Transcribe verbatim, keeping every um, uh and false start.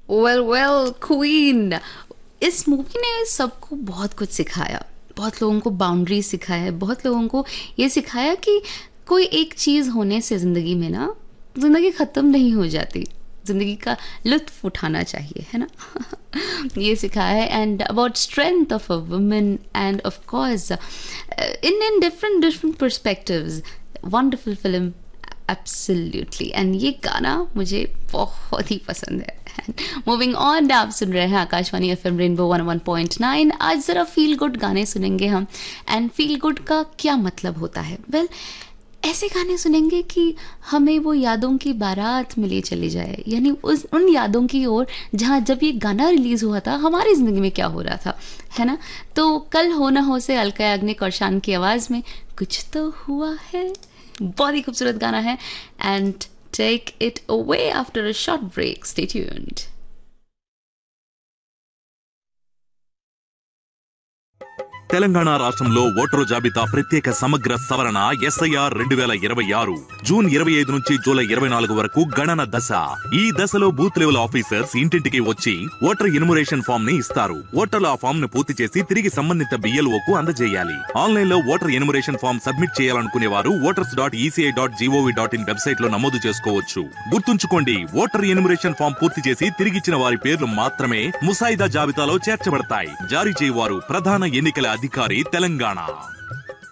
Well well queen, इस movie ने सबको बहुत कुछ सिखाया, बहुत लोगों को बाउंड्री सिखाया, बहुत लोगों को ये सिखाया कि कोई एक चीज़ होने से ज़िंदगी में ना ज़िंदगी ख़त्म नहीं हो जाती, ज़िंदगी का लुत्फ़ उठाना चाहिए, है ना। ये सिखाया है and about strength of a woman end of course in in different different perspectives. Wonderful film absolutely, and ये गाना मुझे बहुत ही पसंद है। मूविंग ऑन, आप सुन रहे हैं Akashvani F M rainbow one one point nine. आज ज़रा फील गुड गाने सुनेंगे हम, एंड फील गुड का क्या मतलब होता है? वेल well, ऐसे गाने सुनेंगे कि हमें वो यादों की बारात में ले चले जाए, यानी उस उन यादों की ओर जहाँ जब ये गाना रिलीज़ हुआ था हमारी ज़िंदगी में क्या हो रहा था, है ना। तो कल हो ना हो से अलका याग्निक और शान की आवाज़ में कुछ तो हुआ है, बहुत ही खूबसूरत गाना है। And take it away after a short break, stay tuned. Telangana రాష్ట్రంలో ఓటరు జాబితా ప్రత్యేక సమగ్ర సవరణ ఎస్ఐఆర్ రెండు వేల ఇరవై ఆరు జూన్ ఇరవై ఐదు నుంచి జూలై ఇరవై నాలుగు వరకు గణన దశ. ఈ దశలో బూత్ లెవెల్ ఆఫీసర్స్ ఇంటింటికి వచ్చి ఓటర్ ఎన్యుమరేషన్ ఫామ్ ని ఇస్తారు. ఓటర్లు ఆ ఫామ్ ను పూర్తి చేసి తిరిగి సంబంధిత బిఎల్ఓకు అందజేయాలి. ఆన్లైన్ లో ఓటర్ ఎన్యుమరేషన్ ఫామ్ సబ్మిట్ చేయాలనుకునే వారు voters dot ECI dot GOV dot in website లో నమోదు చేసుకోవచ్చు. గుర్తుంచుకోండి, ఓటర్ ఎన్యుమరేషన్ ఫామ్ పూర్తి చేసి తిరిగిచ్చిన వారి పేర్లు మాత్రమే ముసాయిదా జాబితాలో చేర్చబడతాయి. జారీ చేయవారు ప్రధాన ఎన్నికల అధికారి, తెలంగాణ.